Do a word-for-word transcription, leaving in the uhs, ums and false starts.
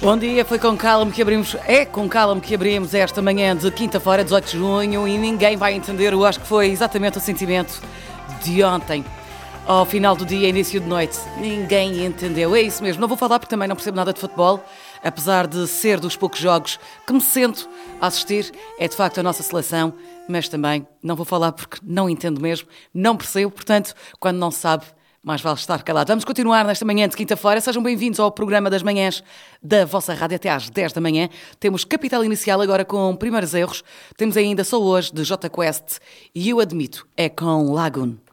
Bom dia, foi com calma que abrimos, é com calma que abrimos esta manhã de quinta-feira, dezoito de junho, e ninguém vai entender, eu acho que foi exatamente o sentimento de ontem, ao final do dia, início de noite. Ninguém entendeu, é isso mesmo. Não vou falar porque também não percebo nada de futebol, apesar de ser dos poucos jogos que me sento a assistir, é de facto a nossa seleção, mas também não vou falar porque não entendo mesmo, não percebo, portanto, quando não se sabe, mais vale estar calado. Vamos continuar nesta manhã de quinta-feira. Sejam bem-vindos ao programa das manhãs da vossa rádio até às dez da manhã. Temos Capital Inicial agora com Primeiros Erros. Temos ainda Só Hoje, de J Quest. E Eu Admito, é com Lagoon.